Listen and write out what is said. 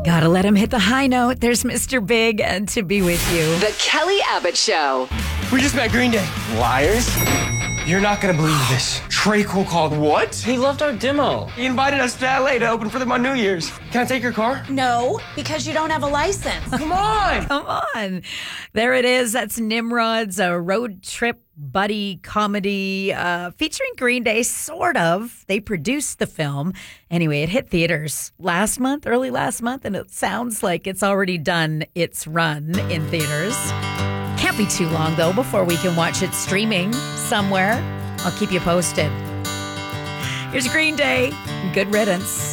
Gotta let him hit the high note. There's Mr. Big and To Be With You. The Kelly Abbott Show. We just met Green Day. Liars. You're not gonna believe this. Trey Cole called. What? He loved our demo. He invited us to LA to open for them on New Year's. Can I take your car? No, because you don't have a license. Come on. Come on. There it is. That's Nimrod's road trip buddy comedy featuring Green Day, sort of. They produced the film. Anyway, it hit theaters early last month, and it sounds like it's already done its run in theaters. Can't be too long, though, before we can watch it streaming somewhere. I'll keep you posted. Here's Green Day. Good riddance.